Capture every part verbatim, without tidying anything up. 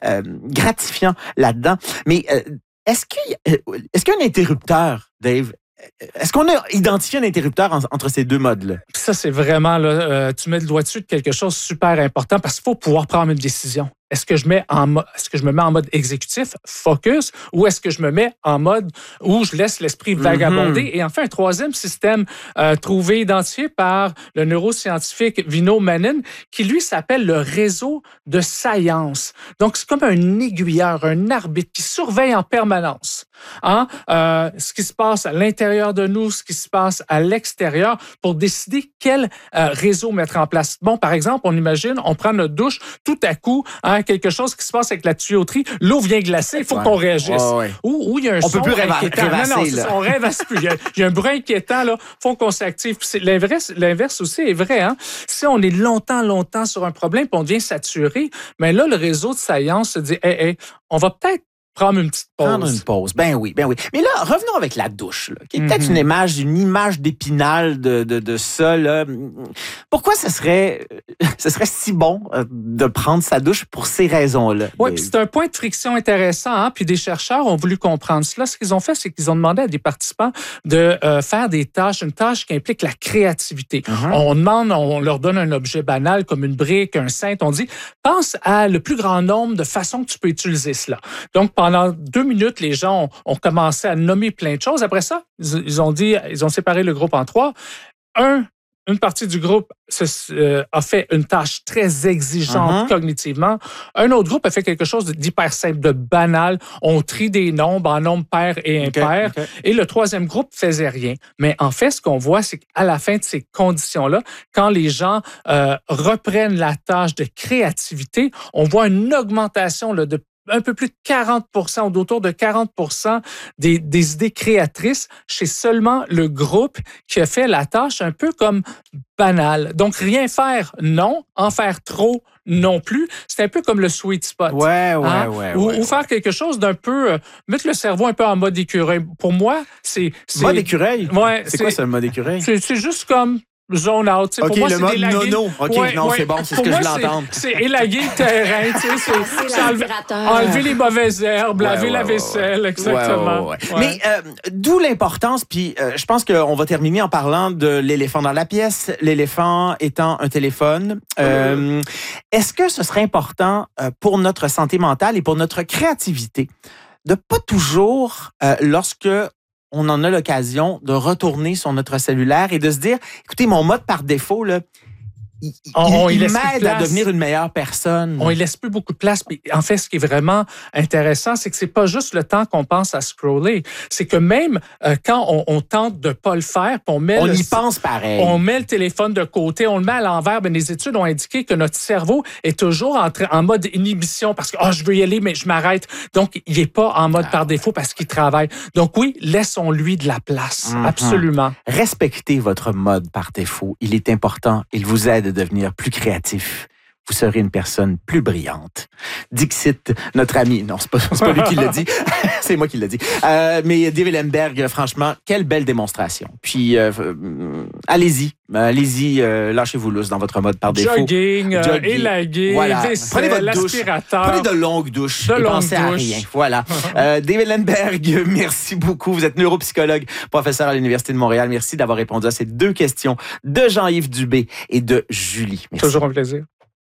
euh, gratifiant là-dedans. Mais euh, est-ce qu'il y a, est-ce qu'il y a un interrupteur, Dave? Est-ce qu'on a identifié un interrupteur en, entre ces deux modes-là? Ça, c'est vraiment, là, euh, tu mets le doigt dessus de quelque chose de super important parce qu'il faut pouvoir prendre une décision. Est-ce que je mets en mo- est-ce que je me mets en mode exécutif, focus, ou est-ce que je me mets en mode où je laisse l'esprit vagabonder? Mm-hmm. Et enfin, un troisième système euh, trouvé, identifié par le neuroscientifique Vino Menon, qui lui s'appelle le réseau de science. Donc, c'est comme un aiguilleur, un arbitre qui surveille en permanence hein, euh, ce qui se passe à l'intérieur de nous, ce qui se passe à l'extérieur, pour décider quel euh, réseau mettre en place. Bon, par exemple, on imagine, on prend notre douche, tout à coup, hein, quelque chose qui se passe avec la tuyauterie, l'eau vient glacer, il faut ouais. qu'on réagisse. Ouais, ouais. Ou, ou il y a un on son peut plus rêva- inquiétant. rêvasser, non, non, là. On rêvasse plus. Il y, a, il y a un bruit inquiétant, là. Faut qu'on s'active. C'est, l'inverse, l'inverse aussi est vrai. Hein? Si on est longtemps, longtemps sur un problème, puis on devient saturé, mais là, le réseau de science se dit, hey, hey, on va peut-être prendre une petite pause. Prendre une pause, ben oui, ben oui. Mais là, revenons avec la douche, là, qui est peut-être mm-hmm. une image, une image d'Épinal de, de, de ça. Là. Pourquoi ce serait, ce serait si bon de prendre sa douche pour ces raisons-là? Oui, puis c'est un point de friction intéressant. Hein? Puis des chercheurs ont voulu comprendre cela. Ce qu'ils ont fait, c'est qu'ils ont demandé à des participants de euh, faire des tâches, une tâche qui implique la créativité. Mm-hmm. On demande, on leur donne un objet banal comme une brique, un cintre. On dit, pense à le plus grand nombre de façons que tu peux utiliser cela. Donc, pendant deux minutes, les gens ont, ont commencé à nommer plein de choses. Après ça, ils, ils ont dit, ils ont séparé le groupe en trois. Un, une partie du groupe se, euh, a fait une tâche très exigeante uh-huh. cognitivement. Un autre groupe a fait quelque chose d'hyper simple, de banal. On trie des nombres en nombres pairs et impairs. Okay, okay. Et le troisième groupe faisait rien. Mais en fait, ce qu'on voit, c'est qu'à la fin de ces conditions-là, quand les gens euh, reprennent la tâche de créativité, on voit une augmentation là, de un peu plus de quarante pour cent ou d'autour de quarante pour cent des, des idées créatrices chez seulement le groupe qui a fait la tâche un peu comme banale. Donc, rien faire, non. En faire trop, non plus. C'est un peu comme le sweet spot. Ouais, ouais, hein? ouais, ou, ouais. Ou faire quelque chose d'un peu... Euh, mettre le cerveau un peu en mode écureuil. Pour moi, c'est... c'est mode écureuil? Ouais, c'est, c'est quoi, ce mode écureuil? C'est, c'est juste comme... zone out. OK, pour moi, le c'est mode d'élaguer. nono. OK, ouais, non, ouais. c'est bon, c'est pour ce que moi, je voulais entendre. C'est, c'est élaguer le terrain, tu sais, c'est, c'est, c'est enlever, enlever les mauvaises herbes, ouais, laver ouais, la vaisselle, ouais, exactement. Ouais, ouais, ouais. Mais euh, d'où l'importance, puis euh, je pense qu'on va terminer en parlant de l'éléphant dans la pièce, l'éléphant étant un téléphone. Euh, mmh. Est-ce que ce serait important euh, pour notre santé mentale et pour notre créativité de pas toujours, euh, lorsque on en a l'occasion de retourner sur notre cellulaire et de se dire, écoutez, mon mode par défaut, là, il, on, il, il m'aide à devenir une meilleure personne. On ne laisse plus beaucoup de place. Puis en fait, ce qui est vraiment intéressant, c'est que c'est pas juste le temps qu'on pense à scroller. C'est que même euh, quand on, on tente de pas le faire, on met on le, y pense pareil. On met le téléphone de côté, on le met à l'envers. Ben, les études ont indiqué que notre cerveau est toujours en, tra- en mode inhibition parce que oh, je veux y aller, mais je m'arrête. Donc, il n'est pas en mode ah, par défaut parce qu'il travaille. Donc oui, laissons-lui de la place. Mm-hmm. Absolument. Respectez votre mode par défaut. Il est important. Il vous aide à devenir plus créatif. Vous serez une personne plus brillante. Dixit, notre ami. Non, c'est pas, c'est pas lui qui l'a dit. C'est moi qui l'ai dit. Euh, mais Dave Ellenberg, franchement, quelle belle démonstration. Puis, euh, euh, allez-y. Allez-y, euh, lâchez-vous lousse dans votre mode par défaut. Jogging, euh, élaguer, voilà. Vaisselle, prenez votre douche. L'aspirateur. Prenez de longues douches de et longues pensez douches. à rien. Voilà. euh, Dave Ellenberg, merci beaucoup. Vous êtes neuropsychologue, professeur à l'Université de Montréal. Merci d'avoir répondu à ces deux questions de Jean-Yves Dubé et de Julie. Merci. Toujours un plaisir.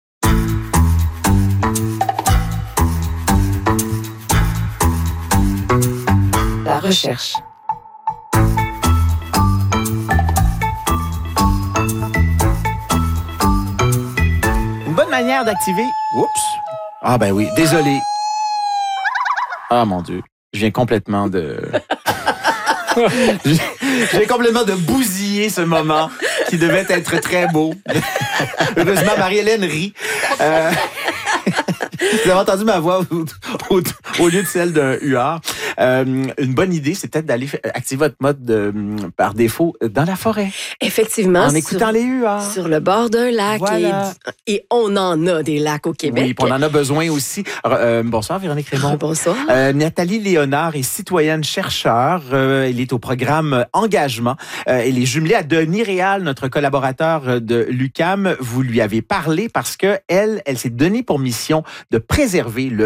La recherche. Une bonne manière d'activer... Oups! Ah ben oui, désolé. Ah mon Dieu, je viens complètement de... je viens complètement de bousiller ce moment qui devait être très beau. Heureusement, Marie-Hélène rit. Euh... Vous avez entendu ma voix au, au, au lieu de celle d'un huard. Euh, une bonne idée, c'est peut-être d'aller activer votre mode de, par défaut dans la forêt. Effectivement. En écoutant sur, les huards. Sur le bord d'un lac. Voilà. Et, et on en a des lacs au Québec. Oui, on en a besoin aussi. Euh, bonsoir, Véronique Raymond. Bonsoir. Euh, Nathalie Léonard est citoyenne chercheur. Euh, elle est au programme Engagement. Euh, elle est jumelée à Denis Réal, notre collaborateur de l'U Q A M. Vous lui avez parlé parce que elle, elle s'est donnée pour mission de préserver le